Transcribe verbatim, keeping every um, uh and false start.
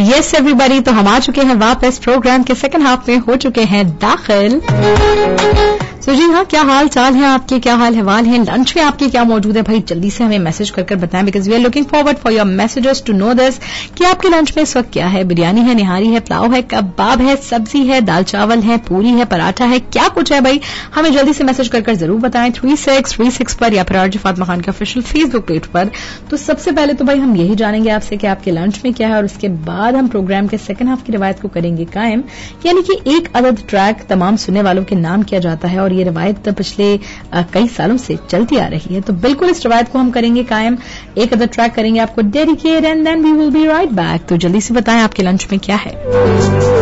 Yes everybody, तो हम आ चुके हैं वापस प्रोग्राम के सेकंड हाफ में, हो चुके हैं दाखिल। तो जी हाँ, क्या हाल चाल है आपके, क्या हाल हवाल है, लंच में आपके क्या मौजूद है भाई, जल्दी से हमें मैसेज कर कर बताएं, because we are looking forward for your messages to know this कि आपके लंच में इस वक्त क्या है। बिरयानी है, निहारी है, पुलाव है, कबाब है, सब्जी है, दाल चावल है, पूरी है, पराठा है, क्या कुछ है भाई, हमें जल्दी से मैसेज कर कर जरूर बताएं थ्री सिक्स थ्री सिक्स पर या फिर आरजे फातिमा खान के ऑफिशियल फेसबुक पेज पर। तो सबसे पहले तो भाई हम यही जानेंगे आपसे कि आपके लंच में क्या है, और उसके बाद हम प्रोग्राम के सेकंड हाफ की रिवायत को करेंगे कायम, यानी कि एक अदद ट्रैक तमाम सुनने वालों के नाम किया जाता है, और ये रिवायत पिछले कई सालों से चलती आ रही है। तो बिल्कुल इस रिवायत को हम करेंगे कायम, एक अदद ट्रैक करेंगे आपको dedicate, and then we will be right back. तो जल्दी से बताएं आपके लंच में क्या है।